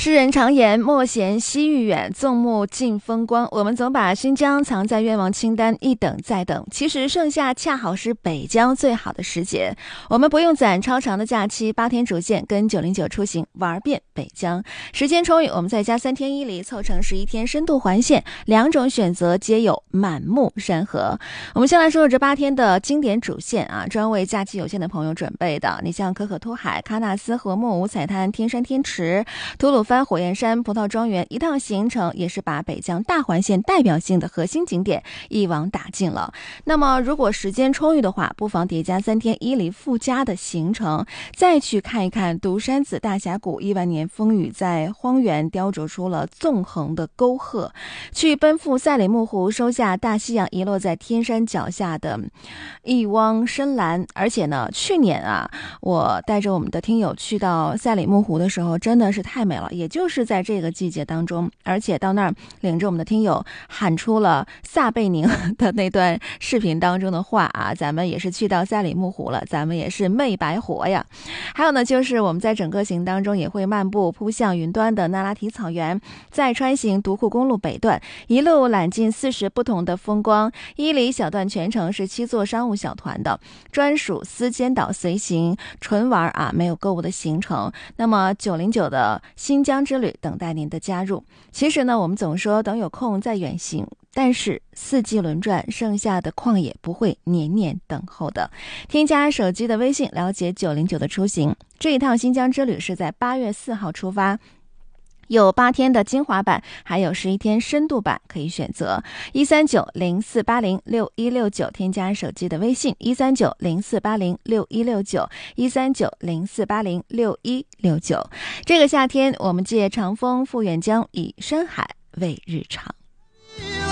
诗人常言莫嫌西域远，纵目尽风光。我们总把新疆藏在愿望清单一等再等，其实盛夏恰好是北疆最好的时节。我们不用攒超长的假期，8天主线跟909出行玩遍北疆。时间充裕，我们再加3天1里，凑成11天深度环线，2种选择皆有满目山河。我们先来说说这8天的经典主线啊，专为假期有限的朋友准备的。你像可可托海、喀纳斯河木、五彩滩、天山天池、吐鲁番火焰山、葡萄庄园，一趟行程也是把北疆大环线代表性的核心景点一网打尽了。那么如果时间充裕的话，不妨叠加3天1里附加的行程，再去看一看独山子大峡谷，1万年风雨在荒原雕琢出了纵横的沟壑，去奔赴赛里木湖，收下大西洋遗落在天山脚下的一汪深蓝。而且呢，去年啊，我带着我们的听友去到赛里木湖的时候，真的是太美了，也就是在这个季节当中，而且到那儿领着我们的听友喊出了撒贝宁的那段视频当中的话啊，咱们也是去到赛里木湖了，咱们也是没白活呀。还有呢，就是我们在整个行当中也会漫步扑向云端的那拉提草原，再穿行独库公路北段，一路揽尽40不同的风光。伊犁小段全程是7座商务小团的专属丝尖岛随行，纯玩啊，没有购物的行程。那么909的新疆之旅等待您的加入。其实呢，我们总说等有空再远行，但是4季轮转，剩下的旷野不会年年等候的。添加手机的微信，了解909的出行。这一趟新疆之旅是在8月4号出发，有8天的精华版，还有11天深度版可以选择。13904806169，添加手机的微信13904806169，13904806169。这个夏天，我们借长风赴远疆，以山海为日常。